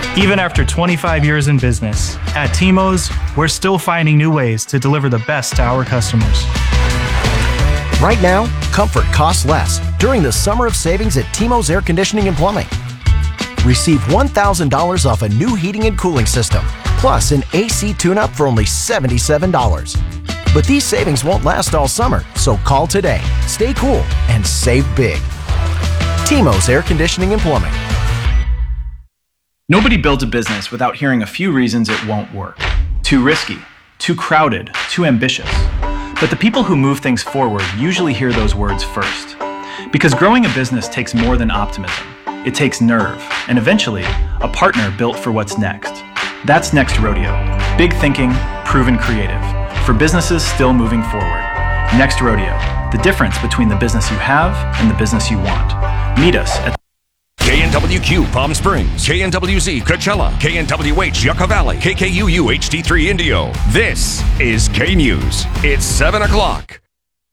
Even after 25 years in business, at T-Mos, we're still finding new ways to deliver the best to our customers. Right now, comfort costs less during the summer of savings at T-Mos Air Conditioning and Plumbing. Receive $1,000 off a new heating and cooling system, plus an AC tune-up for only $77. But these savings won't last all summer, so call today. Stay cool and save big. T-Mos Air Conditioning and Plumbing. Nobody builds a business without hearing a few reasons it won't work. Too risky, too crowded, too ambitious. But the people who move things forward usually hear those words first. Because growing a business takes more than optimism. It takes nerve, and eventually, a partner built for what's next. That's Next Rodeo. Big thinking, proven creative. For businesses still moving forward. Next Rodeo. The difference between the business you have and the business you want. Meet us at KNWQ Palm Springs, KNWZ Coachella, KNWH Yucca Valley, KKUU HD3 Indio. This is K News. It's 7 o'clock.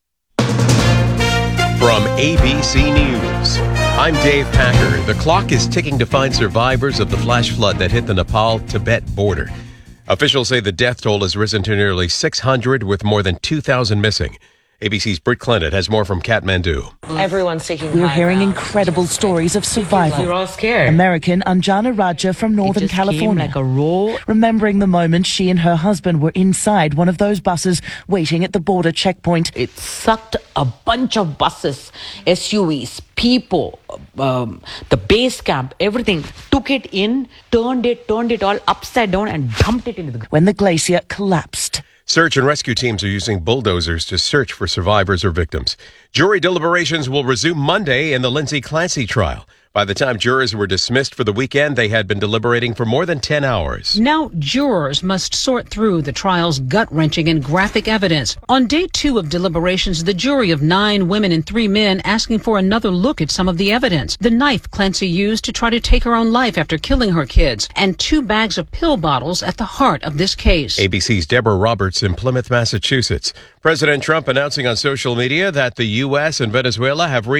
From ABC News, I'm Dave Packer. The clock is ticking to find survivors of the flash flood that hit the Nepal-Tibet border. Officials say the death toll has risen to nearly 600 with more than 2,000 missing. ABC's Britt Clennett has more from Kathmandu. Everyone's taking. We're hearing incredible stories of survival. We're all scared. American Anjana Raja from Northern California, like a roll. remembering the moment she and her husband were inside one of those buses waiting at the border checkpoint. It sucked a bunch of buses, SUVs, people, the base camp, everything. Took it in, turned it all upside down and dumped it into the. When the glacier collapsed. Search and rescue teams are using bulldozers to search for survivors or victims. Jury deliberations will resume Monday in the Lindsay Clancy trial. By the time jurors were dismissed for the weekend, they had been deliberating for more than 10 hours. Now jurors must sort through the trial's gut-wrenching and graphic evidence. On day 2 of deliberations, the jury of 9 women and 3 men asking for another look at some of the evidence. The knife Clancy used to try to take her own life after killing her kids, and 2 bags of pill bottles at the heart of this case. ABC's Deborah Roberts in Plymouth, Massachusetts. President Trump announcing on social media that the U.S. and Venezuela have reached